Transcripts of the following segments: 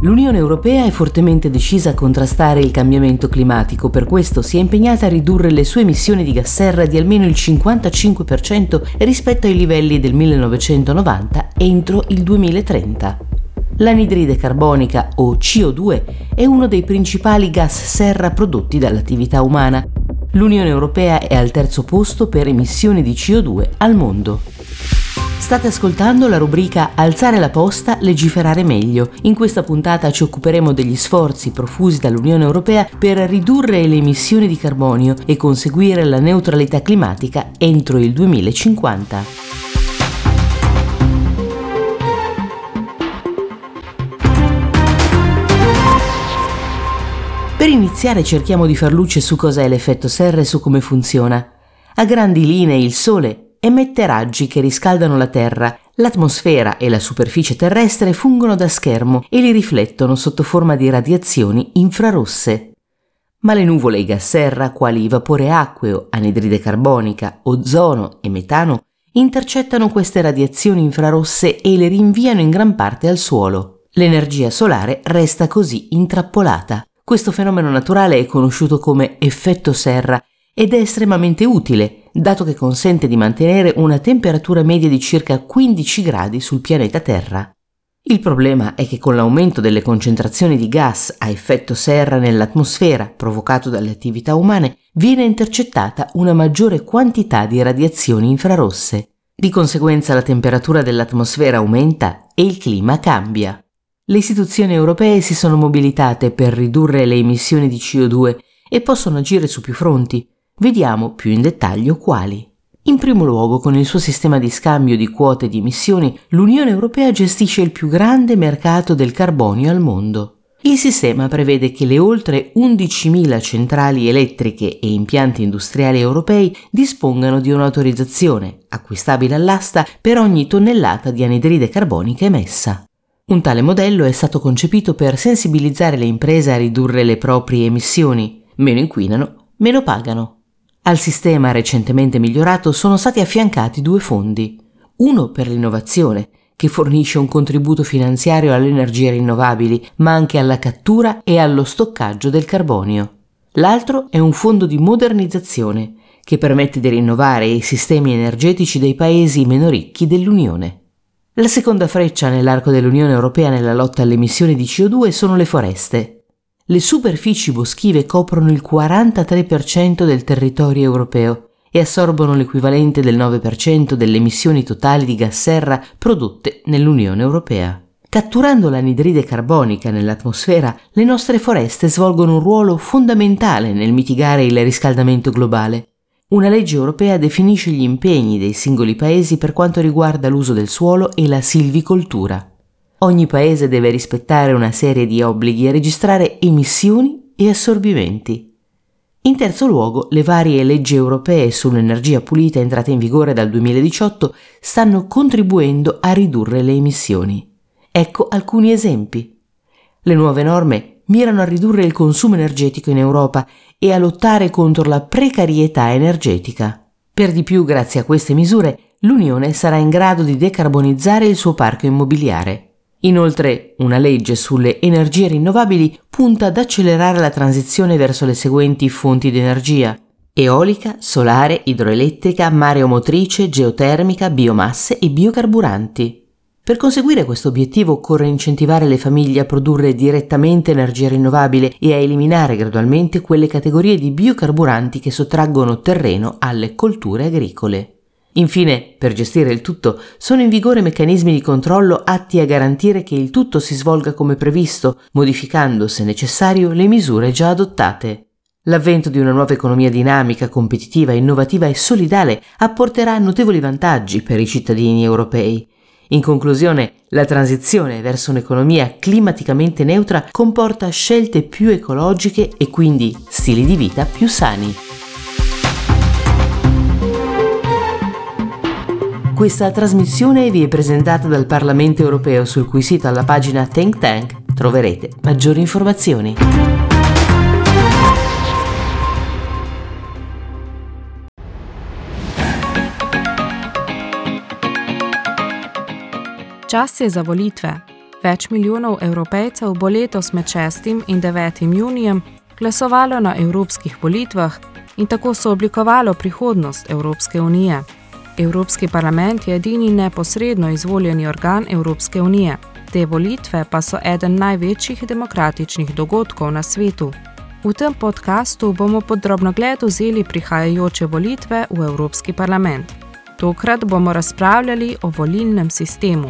L'Unione Europea è fortemente decisa a contrastare il cambiamento climatico, per questo si è impegnata a ridurre le sue emissioni di gas serra di almeno il 55% rispetto ai livelli del 1990 entro il 2030. L'anidride carbonica, o CO2, è uno dei principali gas serra prodotti dall'attività umana. L'Unione Europea è al terzo posto per emissioni di CO2 al mondo. State ascoltando la rubrica Alzare la posta, legiferare meglio. In questa puntata ci occuperemo degli sforzi profusi dall'Unione Europea per ridurre le emissioni di carbonio e conseguire la neutralità climatica entro il 2050. Per iniziare cerchiamo di far luce su cosa è l'effetto serra e su come funziona. A grandi linee il Sole emette raggi che riscaldano la Terra. L'atmosfera e la superficie terrestre fungono da schermo e li riflettono sotto forma di radiazioni infrarosse. Ma le nuvole e i gas serra, quali vapore acqueo, anidride carbonica, ozono e metano, intercettano queste radiazioni infrarosse e le rinviano in gran parte al suolo. L'energia solare resta così intrappolata. Questo fenomeno naturale è conosciuto come effetto serra ed è estremamente utile, dato che consente di mantenere una temperatura media di circa 15 gradi sul pianeta Terra. Il problema è che con l'aumento delle concentrazioni di gas a effetto serra nell'atmosfera provocato dalle attività umane, viene intercettata una maggiore quantità di radiazioni infrarosse. Di conseguenza la temperatura dell'atmosfera aumenta e il clima cambia. Le istituzioni europee si sono mobilitate per ridurre le emissioni di CO2 e possono agire su più fronti. Vediamo più in dettaglio quali. In primo luogo, con il suo sistema di scambio di quote di emissioni, l'Unione Europea gestisce il più grande mercato del carbonio al mondo. Il sistema prevede che le oltre 11.000 centrali elettriche e impianti industriali europei dispongano di un'autorizzazione, acquistabile all'asta, per ogni tonnellata di anidride carbonica emessa. Un tale modello è stato concepito per sensibilizzare le imprese a ridurre le proprie emissioni. Meno inquinano, meno pagano. Al sistema recentemente migliorato sono stati affiancati due fondi. Uno per l'innovazione, che fornisce un contributo finanziario alle energie rinnovabili, ma anche alla cattura e allo stoccaggio del carbonio. L'altro è un fondo di modernizzazione, che permette di rinnovare i sistemi energetici dei paesi meno ricchi dell'Unione. La seconda freccia nell'arco dell'Unione Europea nella lotta alle emissioni di CO2 sono le foreste. Le superfici boschive coprono il 43% del territorio europeo e assorbono l'equivalente del 9% delle emissioni totali di gas serra prodotte nell'Unione Europea. Catturando l'anidride carbonica nell'atmosfera, le nostre foreste svolgono un ruolo fondamentale nel mitigare il riscaldamento globale. Una legge europea definisce gli impegni dei singoli paesi per quanto riguarda l'uso del suolo e la silvicoltura. Ogni paese deve rispettare una serie di obblighi e registrare emissioni e assorbimenti. In terzo luogo, le varie leggi europee sull'energia pulita entrate in vigore dal 2018 stanno contribuendo a ridurre le emissioni. Ecco alcuni esempi. Le nuove norme mirano a ridurre il consumo energetico in Europa e a lottare contro la precarietà energetica. Per di più, grazie a queste misure, l'Unione sarà in grado di decarbonizzare il suo parco immobiliare. Inoltre, una legge sulle energie rinnovabili punta ad accelerare la transizione verso le seguenti fonti di energia: eolica, solare, idroelettrica, mareomotrice, geotermica, biomasse e biocarburanti. Per conseguire questo obiettivo occorre incentivare le famiglie a produrre direttamente energia rinnovabile e a eliminare gradualmente quelle categorie di biocarburanti che sottraggono terreno alle colture agricole. Infine, per gestire il tutto, sono in vigore meccanismi di controllo atti a garantire che il tutto si svolga come previsto, modificando, se necessario, le misure già adottate. L'avvento di una nuova economia dinamica, competitiva, innovativa e solidale apporterà notevoli vantaggi per i cittadini europei. In conclusione, la transizione verso un'economia climaticamente neutra comporta scelte più ecologiche e quindi stili di vita più sani. Questa trasmissione vi è presentata dal Parlamento Europeo, sul cui sito alla pagina Think Tank troverete maggiori informazioni. Čas je za volitve. Več milijonov Evropejcev bo letos med 6. in 9. junijem glasovalo na evropskih volitvah in tako so oblikovalo prihodnost Evropske unije. Evropski parlament je edini neposredno izvoljeni organ Evropske unije. Te volitve pa so eden največjih demokratičnih dogodkov na svetu. V tem podkastu bomo pod drobnogled vzeli prihajajoče volitve v Evropski parlament. Tokrat bomo razpravljali o volilnem sistemu.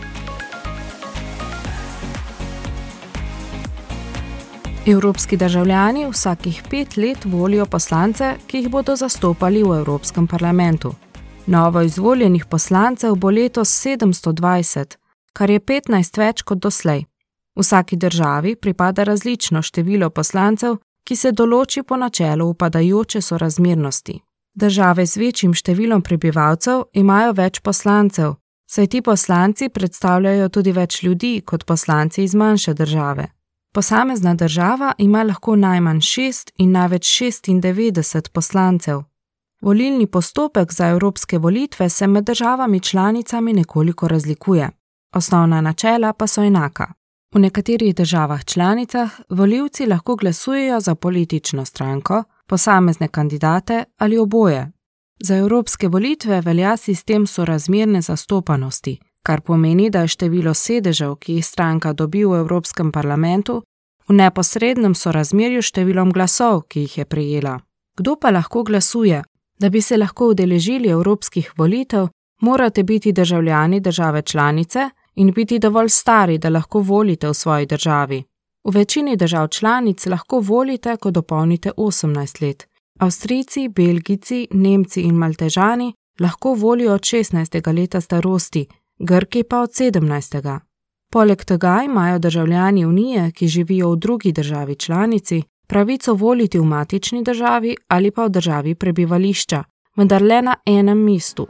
Evropski državljani vsakih 5 let volijo poslance, ki jih bodo zastopali v Evropskem parlamentu. Novo izvoljenih poslancev bo letos 720, kar je 15 več kot doslej. Vsaki državi pripada različno število poslancev, ki se določi po načelu upadajoče sorazmernosti. Države z večjim številom prebivalcev imajo več poslancev, saj ti poslanci predstavljajo tudi več ljudi kot poslanci iz manjše države. Posamezna država ima lahko najmanj 6 in največ 96 poslancev. Volilni postopek za evropske volitve se med državami članicami nekoliko razlikuje. Osnovna načela pa so enaka. V nekaterih državah članicah volivci lahko glasujejo za politično stranko, posamezne kandidate ali oboje. Za evropske volitve velja sistem sorazmerne zastopanosti, kar pomeni, da je število sedežev, ki jih stranka dobi v Evropskem parlamentu, v neposrednem sorazmerju številom glasov, ki jih je prejela. Kdo pa lahko glasuje? Da bi se lahko udeležili evropskih volitev, morate biti državljani države članice in biti dovolj stari, da lahko volite v svoji državi. V večini držav članic lahko volite, ko dopolnite 18 let. Avstrijci, Belgijci, Nemci in Maltežani lahko volijo od 16. leta starosti, Grki pa od 17. Poleg tega imajo državljani Unije, ki živijo v drugi državi članici, pravico voliti v matični državi ali pa v državi prebivališča, vendar le na enem mestu.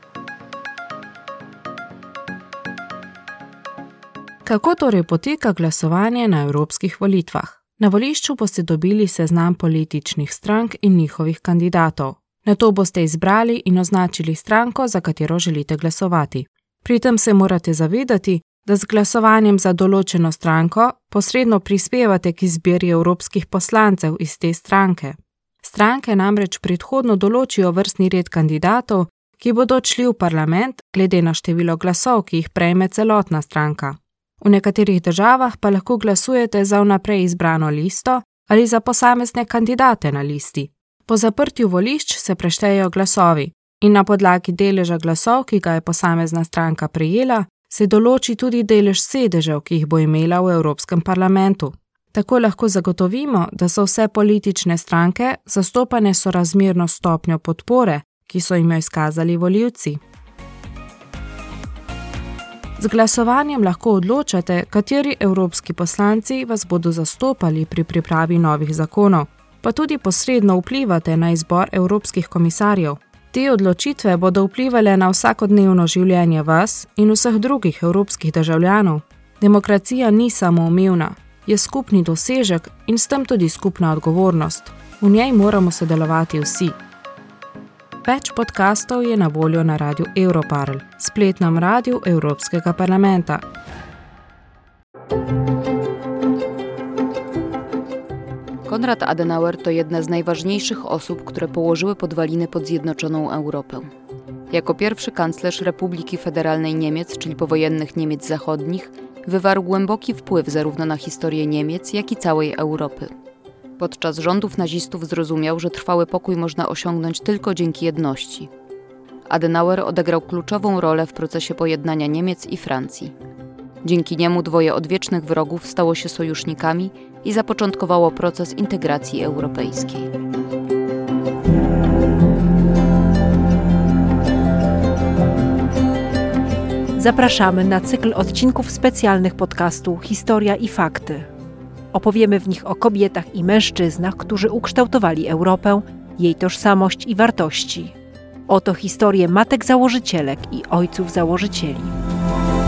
Kako torej poteka glasovanje na evropskih volitvah? Na volišču boste dobili seznam političnih strank in njihovih kandidatov. Nato boste izbrali in označili stranko, za katero želite glasovati. Pri tem se morate zavedati, da z glasovanjem za določeno stranko posredno prispevate k izbiri evropskih poslancev iz te stranke. Stranke namreč predhodno določijo vrstni red kandidatov, ki bodo odšli v parlament glede na število glasov, ki jih prejme celotna stranka. V nekaterih državah pa lahko glasujete za vnaprej izbrano listo ali za posamezne kandidate na listi. Po zaprtju volišč se preštejejo glasovi in na podlagi deleža glasov, ki ga je posamezna stranka prejela, se določi tudi delež sedežev, ki jih bo imela v Evropskem parlamentu. Tako lahko zagotovimo, da so vse politične stranke zastopane sorazmerno stopnjo podpore, ki so jim jo izkazali volivci. Z glasovanjem lahko odločate, kateri evropski poslanci vas bodo zastopali pri pripravi novih zakonov, pa tudi posredno vplivate na izbor evropskih komisarjev. Te odločitve bodo vplivale na vsakodnevno življenje vas in vseh drugih evropskih državljanov. Demokracija ni samoumevna, je skupni dosežek in s tem tudi skupna odgovornost. V njej moramo sodelovati vsi. Več podkastov je na voljo na Radiu Europarl, spletnem radiju Evropskega parlamenta. Konrad Adenauer to jedna z najważniejszych osób, które położyły podwaliny pod zjednoczoną Europę. Jako pierwszy kanclerz Republiki Federalnej Niemiec, czyli powojennych Niemiec Zachodnich, wywarł głęboki wpływ zarówno na historię Niemiec, jak i całej Europy. Podczas rządów nazistów zrozumiał, że trwały pokój można osiągnąć tylko dzięki jedności. Adenauer odegrał kluczową rolę w procesie pojednania Niemiec i Francji. Dzięki niemu dwoje odwiecznych wrogów stało się sojusznikami i zapoczątkowało proces integracji europejskiej. Zapraszamy na cykl odcinków specjalnych podcastu Historia i Fakty. Opowiemy w nich o kobietach i mężczyznach, którzy ukształtowali Europę, jej tożsamość i wartości. Oto historie matek założycielek i ojców założycieli.